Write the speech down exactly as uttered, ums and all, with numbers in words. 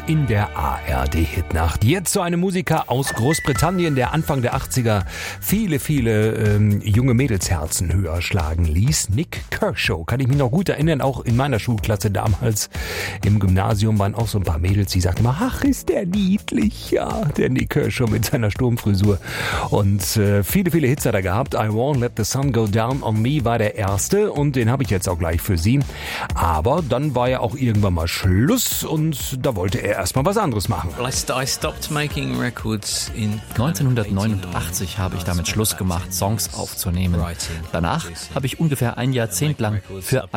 in der A R D-Hitnacht. Jetzt zu einem Musiker aus Großbritannien, der Anfang der achtziger viele, viele ähm, junge Mädelsherzen höher schlagen ließ. Nik Kershaw, kann ich mich noch gut erinnern, auch in meiner Schulklasse damals im Gymnasium waren auch so ein paar Mädels, die sagten immer, ach, ist der niedlich, ja, der Nik Kershaw mit seiner Sturmfrisur. Und äh, viele, viele Hits hat er gehabt. I Won't Let the Sun Go Down on Me war der erste und den habe ich jetzt auch gleich für Sie. Aber dann war ja auch irgendwann mal Schluss und da wollte er erstmal was anderes machen. neunzehnhundertneunundachtzig habe ich damit Schluss gemacht, Songs aufzunehmen. Danach habe ich ungefähr ein Jahrzehnt lang für